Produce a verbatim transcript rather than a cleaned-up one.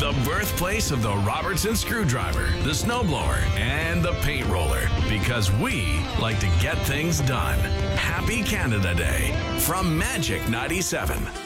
the birthplace of the Robertson screwdriver, the snowblower, and the paint roller, because we like to get things done. Happy Canada Day from Magic ninety-seven.